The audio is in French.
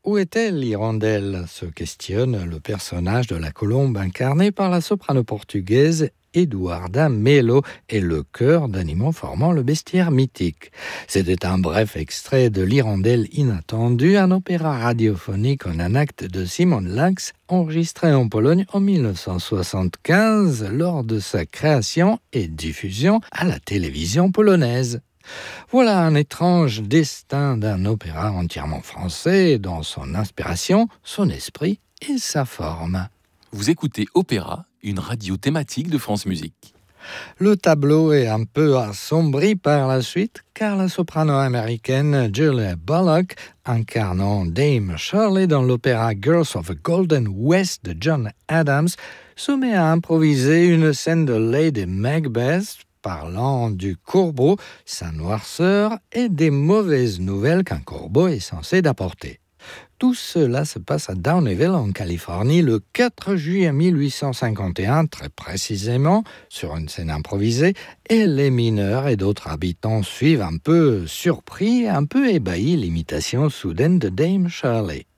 où était l'hirondelle se questionne le personnage de la colombe incarné par la soprano portugaise Eduarda Melo et le chœur d'animaux formant le bestiaire mythique. C'était un bref extrait de L'Hirondelle inattendue, un opéra radiophonique en un acte de Simon Lax, enregistré en Pologne en 1975 lors de sa création et diffusion à la télévision polonaise. Voilà un étrange destin d'un opéra entièrement français dans son inspiration, son esprit et sa forme. Vous écoutez Opéra, une radio thématique de France Musique. Le tableau est un peu assombri par la suite car la soprano américaine Julia Bullock, incarnant Dame Shirley dans l'opéra Girls of the Golden West de John Adams, se met à improviser une scène de Lady Macbeth parlant du corbeau, sa noirceur et des mauvaises nouvelles qu'un corbeau est censé d'apporter. Tout cela se passe à Downeyville, en Californie, le 4 juillet 1851, très précisément, sur une scène improvisée, et les mineurs et d'autres habitants suivent un peu surpris, un peu ébahis l'imitation soudaine de Dame Shirley.